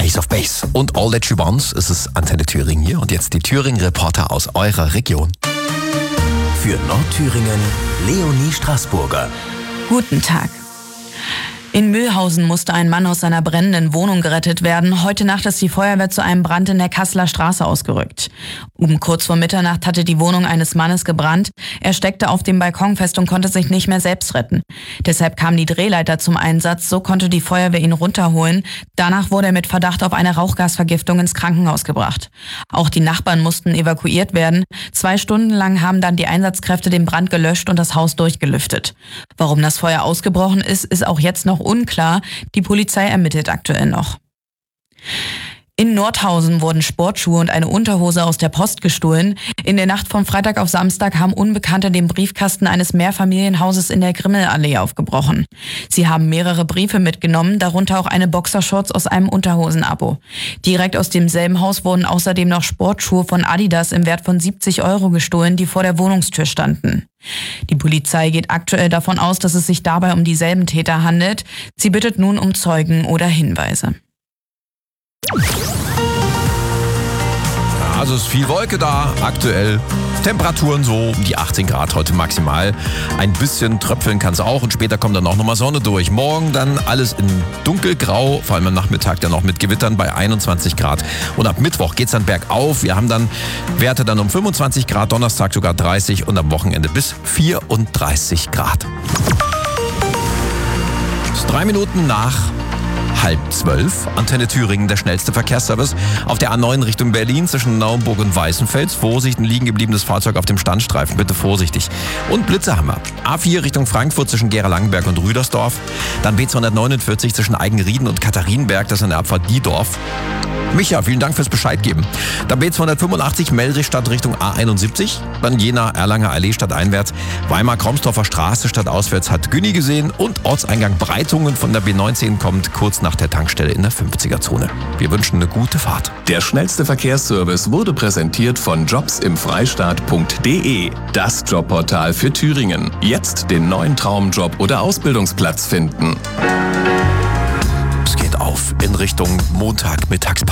Ace of Base und All That She Wants. Es ist Antenne Thüringen hier und jetzt die Thüringen-Reporter aus eurer Region. Für Nordthüringen Leonie Straßburger. Guten Tag. In Mühlhausen musste ein Mann aus seiner brennenden Wohnung gerettet werden. Heute Nacht ist die Feuerwehr zu einem Brand in der Kasseler Straße ausgerückt. Kurz vor Mitternacht hatte die Wohnung eines Mannes gebrannt. Er steckte auf dem Balkon fest und konnte sich nicht mehr selbst retten. Deshalb kam die Drehleiter zum Einsatz. So konnte die Feuerwehr ihn runterholen. Danach wurde er mit Verdacht auf eine Rauchgasvergiftung ins Krankenhaus gebracht. Auch die Nachbarn mussten evakuiert werden. 2 Stunden lang haben dann die Einsatzkräfte den Brand gelöscht und das Haus durchgelüftet. Warum das Feuer ausgebrochen ist, ist auch jetzt noch unklar. Die Polizei ermittelt aktuell noch. In Nordhausen wurden Sportschuhe und eine Unterhose aus der Post gestohlen. In der Nacht von Freitag auf Samstag haben Unbekannte den Briefkasten eines Mehrfamilienhauses in der Grimmelallee aufgebrochen. Sie haben mehrere Briefe mitgenommen, darunter auch eine Boxershorts aus einem Unterhosenabo. Direkt aus demselben Haus wurden außerdem noch Sportschuhe von Adidas im Wert von 70 € gestohlen, die vor der Wohnungstür standen. Die Polizei geht aktuell davon aus, dass es sich dabei um dieselben Täter handelt. Sie bittet nun um Zeugen oder Hinweise. Also ist viel Wolke da, aktuell Temperaturen so um die 18 Grad heute maximal. Ein bisschen tröpfeln kann es auch und später kommt dann auch nochmal Sonne durch. Morgen dann alles in dunkelgrau, vor allem am Nachmittag dann auch mit Gewittern bei 21 Grad. Und ab Mittwoch geht es dann bergauf. Wir haben dann Werte dann um 25 Grad, Donnerstag sogar 30 und am Wochenende bis 34 Grad. Es ist 3 Minuten nach 11:30. Antenne Thüringen, der schnellste Verkehrsservice. Auf der A9 Richtung Berlin zwischen Naumburg und Weißenfels. Vorsicht, ein liegen gebliebenes Fahrzeug auf dem Standstreifen. Bitte vorsichtig. Und Blitze haben wir. A4 Richtung Frankfurt zwischen Gera-Langenberg und Rüdersdorf. Dann B249 zwischen Eigenrieden und Katharinenberg. Das ist in der Abfahrt Diedorf. Micha, vielen Dank fürs Bescheid geben. Dann B285 Meldrichstadt Richtung A71. Dann Jena, Erlanger Allee stadteinwärts. Weimar-Kromsdorfer Straße stadtauswärts hat Günni gesehen. Und Ortseingang Breitungen von der B19 kommt kurz nach der Tankstelle in der 50er-Zone. Wir wünschen eine gute Fahrt. Der schnellste Verkehrsservice wurde präsentiert von jobsimfreistaat.de. Das Jobportal für Thüringen. Jetzt den neuen Traumjob oder Ausbildungsplatz finden. Es geht auf in Richtung Montag, Mittagspause.